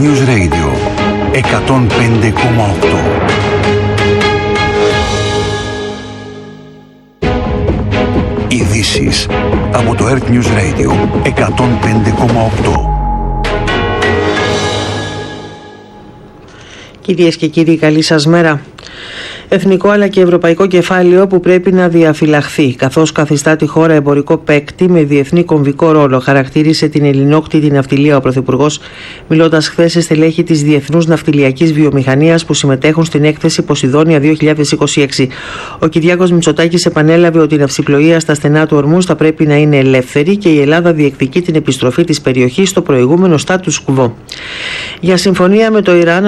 News Radio 105,8. Ειδήσεις από το Earth News Radio 105,8. Κυρίες και κύριοι, καλή σας μέρα. Εθνικό αλλά και ευρωπαϊκό κεφάλαιο που πρέπει να διαφυλαχθεί, καθώς καθιστά τη χώρα εμπορικό παίκτη με διεθνή κομβικό ρόλο, χαρακτήρισε την ελληνόκτητη ναυτιλία ο Πρωθυπουργός, μιλώντας χθες σε στελέχη της Διεθνούς Ναυτιλιακής Βιομηχανίας που συμμετέχουν στην έκθεση Ποσειδόνια 2026. Ο Κυριάκος Μητσοτάκης επανέλαβε ότι η ναυσιπλοεία στα στενά του Ορμούζ θα πρέπει να είναι ελεύθερη και η Ελλάδα διεκδικεί την επιστροφή της περιοχής στο προηγούμενο status quo. Για συμφωνία με το Ιράν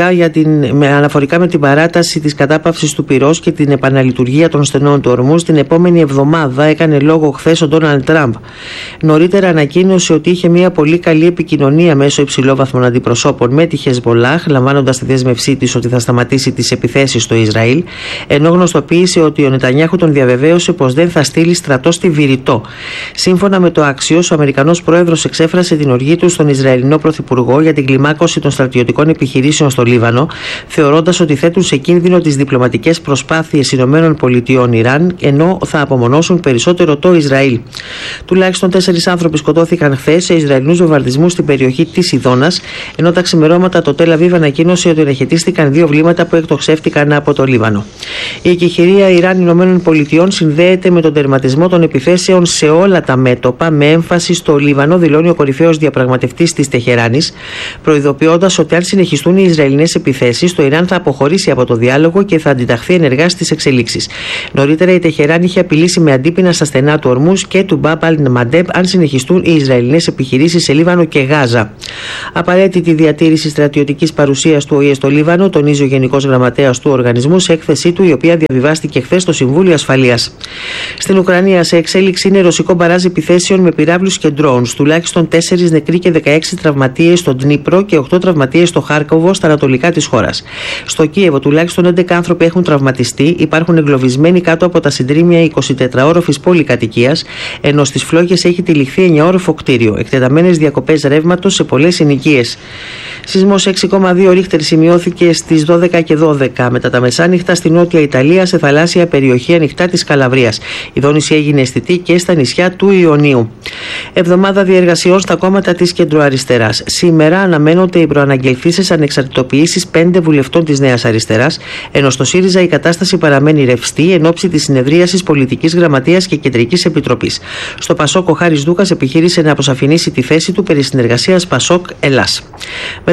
αναφορικά με την παράταση της κατάπαυσης του πυρός και την επαναλειτουργία των στενών του Ορμούζ την επόμενη εβδομάδα έκανε λόγο χθες ο Ντόναλντ Τραμπ. Νωρίτερα ανακοίνωσε ότι είχε μια πολύ καλή επικοινωνία μέσω υψηλόβαθμων αντιπροσώπων με τη Χεσμολάχ, λαμβάνοντας τη δέσμευσή της ότι θα σταματήσει τις επιθέσεις στο Ισραήλ, ενώ γνωστοποίησε ότι ο Νετανιάχου τον διαβεβαίωσε πως δεν θα στείλει στρατό στη Βηρητό. Σύμφωνα με το Axios, ο Αμερικανός πρόεδρος εξέφρασε την οργή του στον Ισραηλινό πρωθυπουργό για την κλιμάκωση των στρατιωτικών επιχειρήσεων στο Λίβανο, θεωρώντας ότι θέτουν σε κίνδυνο τις διπλωματικές προσπάθειες ΗΠΑ-Ιράν, ενώ θα απομονώσουν περισσότερο το Ισραήλ. Τουλάχιστον 4 άνθρωποι σκοτώθηκαν χθες σε Ισραηλινούς βομβαρδισμούς στην περιοχή της Ιδώνας, ενώ τα ξημερώματα το Τελ Αβίβ ανακοίνωσε ότι αναχαιτίστηκαν 2 βλήματα που εκτοξεύτηκαν από το Λίβανο. Η εκεχηρία Ιράν-ΗΠΑ συνδέεται με τον τερματισμό των επιθέσεων σε όλα τα μέτωπα, με έμφαση στο Λίβανο, δηλώνει ο κορυφαίος διαπραγματευτής της Τεχεράνης, προειδοποιώντας ότι αν συνεχιστούν οι Ισραηλινές επιθέσεις, το Ιράν θα αποχωρήσει από το διάλογο και θα αντιταχθεί ενεργά στις εξελίξεις. Νωρίτερα η Τεχεράν είχε απειλήσει με αντίπεινα στα στενά του Ορμούζ και του Μπάμπ αλ-Μαντέμπ αν συνεχιστούν οι Ισραηλινές επιχειρήσεις σε Λίβανο και Γάζα. Απαραίτητη διατήρηση στρατιωτικής παρουσίας του ΟΗΕ στο Λίβανο, τονίζει ο Γενικός Γραμματέας του οργανισμού σε έκθεσή του, η οποία διαβιβάστηκε χθες στο Συμβούλιο Ασφαλείας. Στην Ουκρανία, σε εξέλιξη είναι ρωσικό μπαράζ επιθέσεων με πυράβλους και drones. Τουλάχιστον 4 νεκροί και 16 τραυματίες στον Ντνίπρο και 8 τραυματίες στο Χάρκοβο, στα ανατολικά της χώρας. Στο Κίεβο, τουλάχιστον 11 άνθρωποι έχουν τραυματιστεί, υπάρχουν εγκλωβισμένοι κάτω από τα συντρίμμια 24όροφης πολυκατοικίας, ενώ στις φλόγες έχει τυλιχθεί 9όροφο κτίριο. Εκτεταμένες διακοπές ρεύματος σε πολλές συνοικίες. Σεισμός 6,2 Ρίχτερ σημειώθηκε στις 12 και 12 μετά τα μεσάνυχτα στη νότια Ιταλία, σε θαλάσσια περιοχή ανοιχτά της Καλαβρίας. Η δόνηση έγινε αισθητή και στα νησιά του Ιωνίου. Εβδομάδα διεργασιών στα κόμματα της κεντροαριστεράς. Σήμερα αναμένονται οι προαναγγελθήσεις ανεξαρτητοποιήσεις 5 βουλευτών της Νέας Αριστεράς, ενώ στο ΣΥΡΙΖΑ η κατάσταση παραμένει ρευστή εν ώψη της συνεδρίασης Πολιτικής Γραμματείας και Κεντρικής Επιτροπής. Στο Πασόκ, ο Χάρης Δούκας επιχείρησε να αποσαφηνίσει τη θέση του περί συνεργασίας Πασόκ-Ελλάς. Με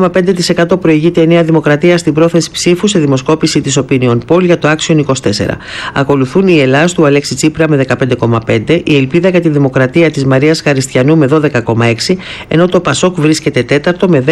30,5% προηγείται η Νέα Δημοκρατία στην πρόθεση ψήφου σε δημοσκόπηση της Opinion Poll για το Action 24. Ακολουθούν η Ελλάς του Αλέξη Τσίπρα με 15,5%, η Ελπίδα για τη Δημοκρατία της Μαρίας Χαριστιανού με 12,6%, ενώ το Πασόκ βρίσκεται τέταρτο με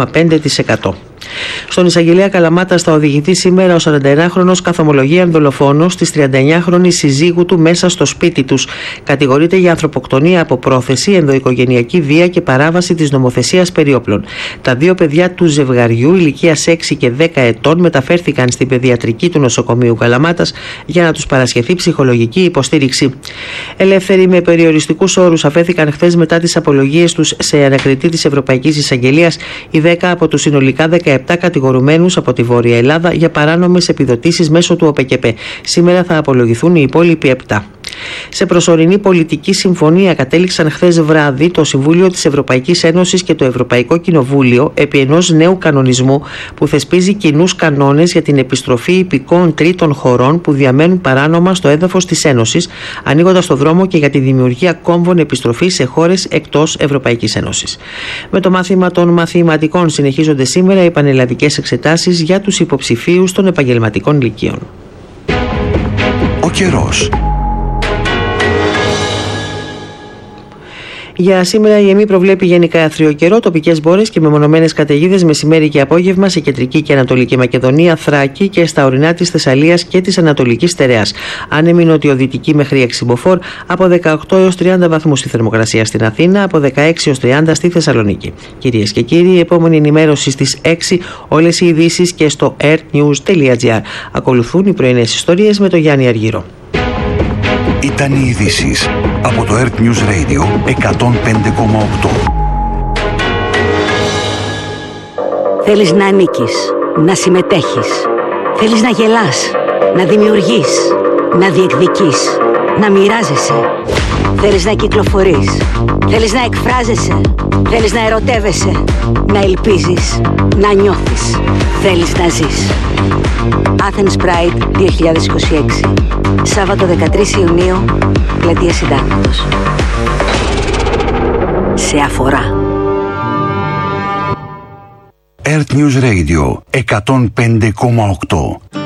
10,5%. Στον εισαγγελέα Καλαμάτας θα οδηγηθεί σήμερα ο 41χρονος καθομολογίαν δολοφόνος της 39χρονης συζύγου του μέσα στο σπίτι τους. Κατηγορείται για ανθρωποκτονία από πρόθεση, ενδοοικογενειακή βία και παράβαση της νομοθεσίας περί όπλων. Τα 2 παιδιά του ζευγαριού ηλικίας 6 και 10 ετών μεταφέρθηκαν στην παιδιατρική του νοσοκομείου Καλαμάτας για να τους παρασχεθεί ψυχολογική υποστήριξη. Ελεύθεροι με περιοριστικούς όρους αφέθηκαν χθες μετά τις απολογίες τους σε ανακριτή της Ευρωπαϊκής Εισαγγελίας οι 10 από τους συνολικά 17 κατηγορουμένους από τη Βόρεια Ελλάδα για παράνομες επιδοτήσεις μέσω του ΟΠΕΚΕΠΕ. Σήμερα θα απολογηθούν οι υπόλοιποι 7. Σε προσωρινή πολιτική συμφωνία κατέληξαν χθες βράδυ το Συμβούλιο της Ευρωπαϊκής Ένωσης και το Ευρωπαϊκό Κοινοβούλιο επί ενός νέου κανονισμού που θεσπίζει κοινούς κανόνες για την επιστροφή υπηκόων τρίτων χωρών που διαμένουν παράνομα στο έδαφος της Ένωσης, ανοίγοντας το δρόμο και για τη δημιουργία κόμβων επιστροφής σε χώρες εκτός Ευρωπαϊκής Ένωσης. Με το μάθημα των μαθηματικών συνεχίζονται σήμερα οι πανελλαδικές εξετάσεις για τους υποψηφίους των επαγγελματικών λυκείων. Ο καιρός. Για σήμερα η ΕΜΗ προβλέπει γενικά άθριο καιρό, τοπικές μπόρες και μεμονωμένες καταιγίδες μεσημέρι και απόγευμα σε κεντρική και ανατολική Μακεδονία, Θράκη και στα ορεινά της Θεσσαλίας και της Ανατολικής Στερεάς. Άνεμη νοτιοδυτική μέχρι εξυμποφόρ, από 18 έως 30 βαθμούς η θερμοκρασία στην Αθήνα, από 16 έως 30 στη Θεσσαλονίκη. Κυρίες και κύριοι, η επόμενη ενημέρωση στις 6, όλες οι ειδήσεις και στο airnews.gr. Ακολουθούν οι πρωινές ιστορίες με τον Γιάννη Αργύρο. Ήταν οι ειδήσεις από το Earth News Radio 105,8. Θέλεις να ανήκεις, να συμμετέχεις. Θέλεις να γελάς, να δημιουργείς, να διεκδικείς, να μοιράζεσαι. Θέλεις να κυκλοφορείς, θέλεις να εκφράζεσαι, θέλεις να ερωτεύεσαι, να ελπίζεις, να νιώθεις. Θέλεις να ζεις. Athens Pride 2026. Σάββατο 13 Ιουνίου, Πλατεία Συντάγματος. Σε αφορά. Earth News Radio 105,8.